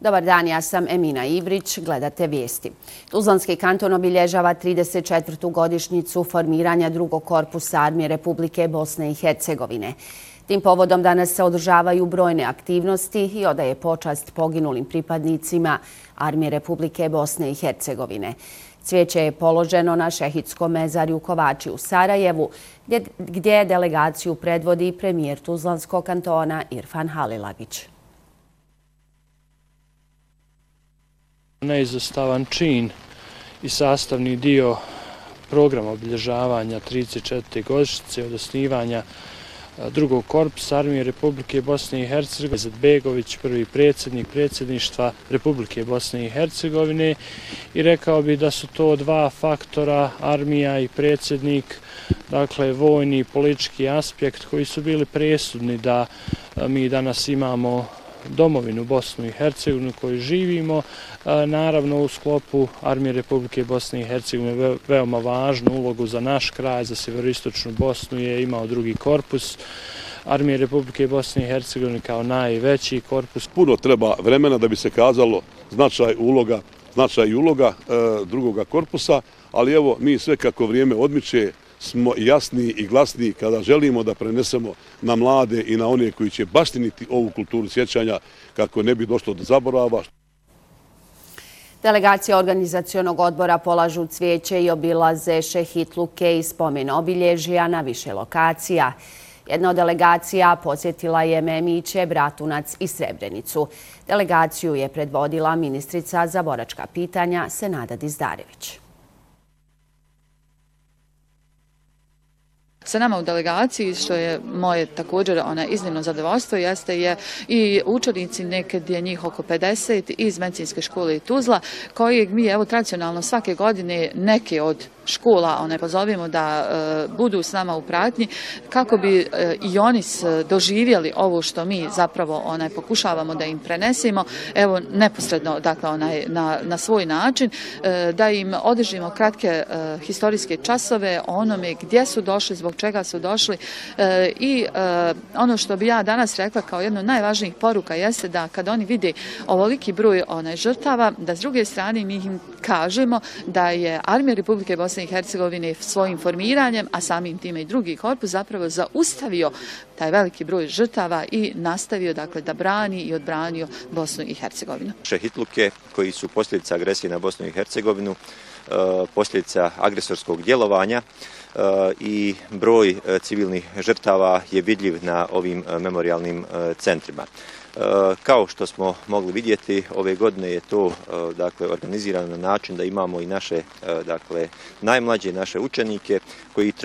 Dobar dan, ja sam Emina Ibrić, gledate vijesti. Tuzlanski kanton obilježava 34. godišnjicu formiranja drugog korpusa Armije Republike Bosne i Hercegovine. Tim povodom danas se održavaju brojne aktivnosti i odaje počast poginulim pripadnicima Armije Republike Bosne i Hercegovine. Cvijeće je položeno na Šehidskom mezarju Kovači u Sarajevu, gdje delegaciju predvodi premijer Tuzlanskog kantona Irfan Halilagić. Neizostavan čin i sastavni dio programa obilježavanja 34. godišnjice od osnivanja drugog korpusa Armije Republike Bosne i Hercegovine, Izetbegović, prvi predsjednik predsjedništva Republike Bosne i Hercegovine, i rekao bi da su to dva faktora, armija i predsjednik, dakle vojni i politički aspekt, koji su bili presudni da mi danas imamo domovinu Bosnu i Hercegovinu koju živimo. Naravno, u sklopu Armije Republike Bosne i Hercegovine veoma važnu ulogu za naš kraj, za sjeveroistočnu Bosnu, je imao drugi korpus Armije Republike Bosne i Hercegovine kao najveći korpus. Puno treba vremena da bi se kazalo značaj i uloga drugoga korpusa, ali evo mi sve kako vrijeme odmiče smo jasniji i glasniji kada želimo da prenesemo na mlade i na one koji će baštiniti ovu kulturu sjećanja kako ne bi došlo do zaborava. Delegacija organizacionog odbora polažu cvijeće i obilaze šehitluke i spomen obilježja na više lokacija. Jedna od delegacija posjetila je Memiće, Bratunac i Srebrenicu. Delegaciju je predvodila ministrica za boračka pitanja Senada Dizdarević. Sa nama u delegaciji, što je moje također iznimno zadovoljstvo, jeste je i učenici, nekad je njih oko 50 iz medicinske škole Tuzla, kojeg mi evo tradicionalno svake godine neke od škola pozovimo da budu s nama u pratnji kako bi i oni doživjeli ovo što mi zapravo pokušavamo da im prenesemo, evo neposredno, dakle na svoj način, da im održimo kratke historijske časove o onome gdje su došli, zbog čega su došli, i ono što bi ja danas rekla kao jedno od najvažnijih poruka jeste da kada oni vide ovoliki broj žrtava, da s druge strane mi im kažemo da je Armija Republike Bosne i Hercegovine svojim formiranjem, a samim time i drugi korpus, zapravo zaustavio taj veliki broj žrtava i nastavio, dakle, da brani i odbranio Bosnu i Hercegovinu. Šehitluke koji su posljedica agresije na Bosnu i Hercegovinu, posljedica agresorskog djelovanja, i broj civilnih žrtava je vidljiv na ovim memorijalnim centrima. Kao što smo mogli vidjeti, ove godine je to organizirano na način da imamo i naše najmlađe naše učenike koji